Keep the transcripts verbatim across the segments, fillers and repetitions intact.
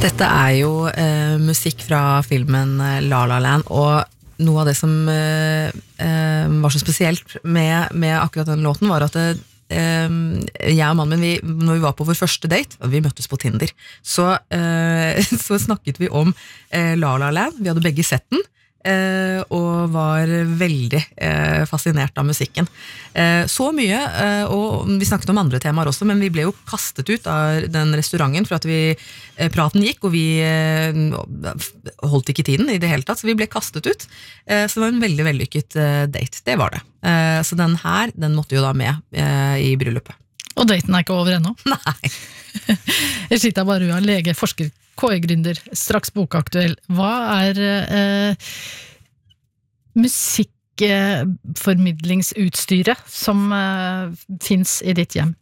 Dette er jo eh, musikk fra filmen La La Land, og noe av det som eh, eh, var så spesielt med, med akkurat den låten var at det, eh, jeg og mannen min, vi, når vi var på vår første date, og vi møttes på Tinder, så, eh, så snakket vi om eh, La La Land. Vi hadde begge sett den, eh, og var veldig eh, fascinert av musikken. Eh, så mye, eh, og vi snakket om andre temaer også, men vi ble jo kastet ut av den restauranten for at vi, eh, praten gikk, og vi eh, holdt ikke tiden i det hele tatt, så vi ble kastet ut. Eh, så det var en veldig vellykket eh, date, det var det. Eh, så den her, den måtte jo da med eh, i bryllupet. Og daten er ikke over ennå? Nei. Rashida Barua, lege, forsker, K I-gründer, straks bokaktuell. Hva er eh, musikkformidlingsutstyret som eh, finnes i ditt hjem?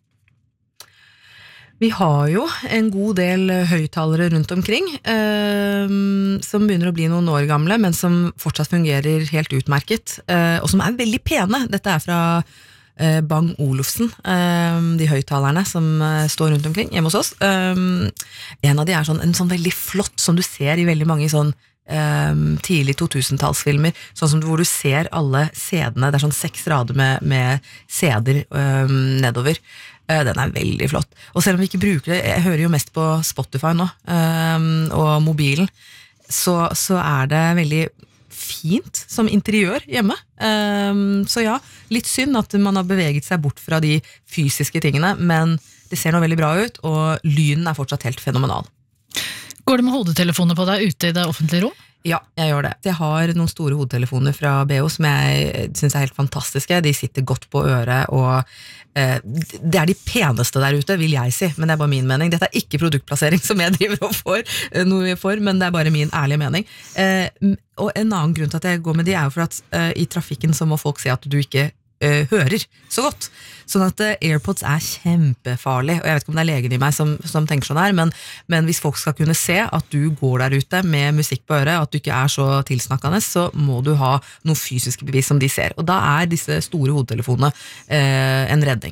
Vi har jo en god del høyttalere rundt omkring, eh, som begynner å bli noen år gamle, men som fortsatt fungerer helt utmerket, eh, og som er veldig pene. Dette er fra eh, Bang Olufsen, eh, de høyttalerne som eh, står rundt omkring hjemme hos oss. Eh, en av de er sånn, en sånn veldig flott, som du ser i veldig mange sånn Um, tidlig to tusen-tallsfilmer, sånn som hvor du ser alle sedene, det er sånn seks rader med, med seder um, nedover. Uh, den er veldig flott. Og selv om vi ikke bruker det, jeg hører jo mest på Spotify nå, um, og mobilen, så, så er det veldig fint som interiør hjemme. Um, så ja, litt synd at man har beveget seg bort fra de fysiske tingene, men det ser nå veldig bra ut, og lyden er fortsatt helt fenomenal. Går det med hodetelefoner på deg ute i det offentlige rom? Ja, jeg gjør det. Jeg har noen store hodetelefoner fra B O som jeg synes er helt fantastiske. De sitter godt på øret, og eh, det er de peneste der ute, vil jeg si, men det er bare min mening. Dette er ikke produktplassering som jeg driver og får, noe jeg får, men det er bare min ærlige mening. Eh, og en annen grunn til at jeg går med de er jo for at eh, i trafikken så må folk se at du ikke Uh, hører så godt, sånn at uh, AirPods er kjempefarlig, og jeg vet ikke om det er legen i meg som, som tenker sånn her, men, men hvis folk skal kunne se at du går der ute med musikk på øret, at du ikke er så tilsnakkende, så må du ha noen fysiske bevis som de ser, og da er disse store hodetelefonene uh, en redning.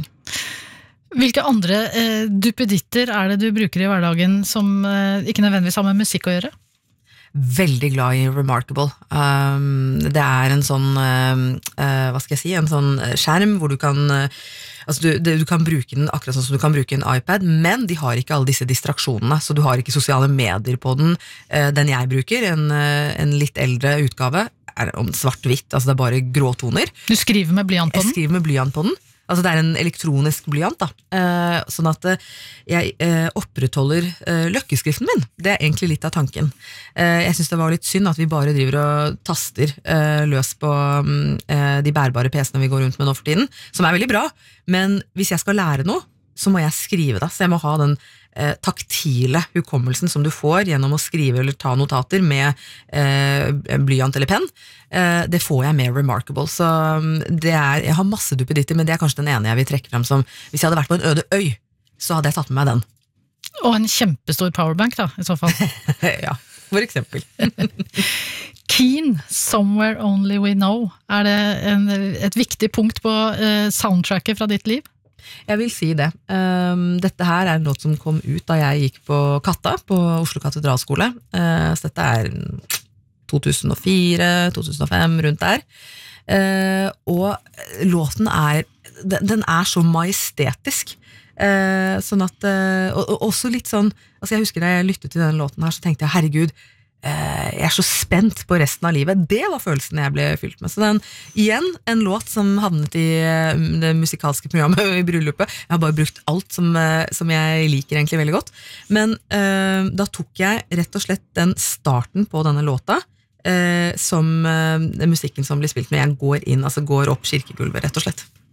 Hvilke andre uh, duppeditter er det du bruker i hverdagen som uh, ikke nødvendigvis har med musikk å gjøre? Veldig glad i Remarkable. Um, det er en sånn, uh, uh, hva skal jeg si, en sånn skjerm hvor du kan, uh, altså du, det, du kan bruke den akkurat sånn som du kan bruke en iPad, men de har ikke alle disse distraksjonene, så du har ikke sosiale medier på den. Uh, den jeg bruker, en, uh, en litt eldre utgave, er om svart-hvitt, altså det er bare gråtoner. Du skriver med blyant på den? Jeg skriver med blyant på den. Altså det er en elektronisk blyant da, eh, sånn at eh, jeg eh, opprettholder eh, løkkeskriften min. Det er egentlig litt av tanken. Eh, jeg synes det var litt synd at vi bare driver og taster eh, løs på eh, de bærbare P C-ene vi går rundt med nå for tiden, som er veldig bra, men hvis jeg skal lære noe, så må jeg skrive det, så jeg må ha den eh, taktile hukommelsen som du får gjennom å skrive eller ta notater med eh, blyant eller penn. Eh, det får jeg med Remarkable, så det er, jeg har masse duppeditter, men det er kanskje den ene jeg vil trekke frem som, hvis jeg hadde vært på en øde øy, så hadde jeg tatt med meg den. Og en kjempestor powerbank da, i så fall. Ja, for eksempel. Keen, Somewhere Only We Know, er det en, et viktig punkt på uh, soundtracket fra ditt liv? Jeg vil si det. Um, dette her er en låt som kom ut da jeg gikk på Katta, på Oslo Katedralskole. Uh, så dette er to tusen og fire, to tusen og fem, rundt der. Uh, og låten er, den, den er så majestetisk. Uh, sånn at, uh, og, og også litt sånn, altså jeg husker da jeg lyttet til den låten her, så tenkte jeg, herregud, uh, jeg er så spent på resten av livet. Det var følelsen jeg ble fylt med. Så den, igjen, en låt som havnet i uh, det musikalske programmet i bryllupet. Jeg har bare brukt alt som, uh, som jeg liker egentlig veldig godt. Men uh, da tok jeg rett og slett den starten på denne låta, uh, som uh, musikken som blir spilt når jeg går inn, altså går opp kirkegulvet, rett og slett.